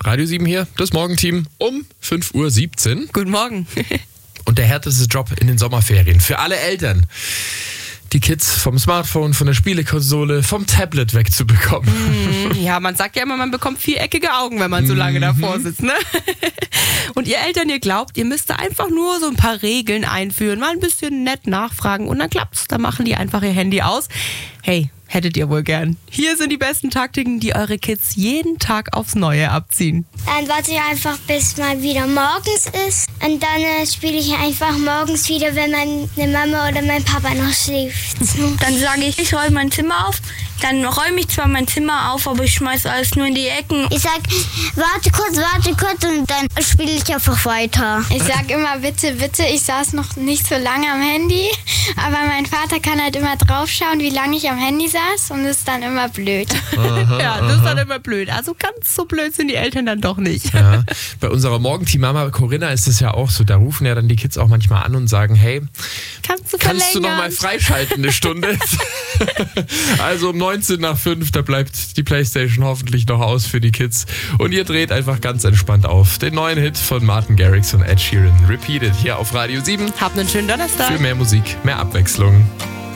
Radio 7 hier, das Morgenteam um 5:17 Uhr. Guten Morgen. Und der härteste Job in den Sommerferien für alle Eltern, die Kids vom Smartphone, von der Spielekonsole, vom Tablet wegzubekommen. Ja, man sagt ja immer, man bekommt viereckige Augen, wenn man so lange davor sitzt, ne? Und ihr Eltern, ihr glaubt, ihr müsst einfach nur so ein paar Regeln einführen, mal ein bisschen nett nachfragen und dann klappt's. Dann machen die einfach ihr Handy aus. Hey, hättet ihr wohl gern. Hier sind die besten Taktiken, die eure Kids jeden Tag aufs Neue abziehen. Dann warte ich einfach, bis mal wieder morgens ist. Und dann spiele ich einfach morgens wieder, wenn meine Mama oder mein Papa noch schläft. Dann sage ich räume mein Zimmer auf. Dann räume ich zwar mein Zimmer auf, aber ich schmeiße alles nur in die Ecken. Ich sag, warte kurz und dann spiele ich einfach weiter. Ich sag immer bitte, bitte. Ich saß noch nicht so lange am Handy, aber mein Vater kann halt immer draufschauen, wie lange ich am Handy saß und das ist dann immer blöd. Ja, das ist dann immer blöd. Also ganz so blöd sind die Eltern dann doch nicht. Ja, bei unserer Morgenteam-Mama Corinna ist es ja auch so, da rufen ja dann die Kids auch manchmal an und sagen, hey, kannst du noch mal freischalten eine Stunde? Also um 5:19, da bleibt die Playstation hoffentlich noch aus für die Kids. Und ihr dreht einfach ganz entspannt auf den neuen Hit von Martin Garrix und Ed Sheeran. Repeated hier auf Radio 7. Habt einen schönen Donnerstag. Für mehr Musik, mehr Abwechslung.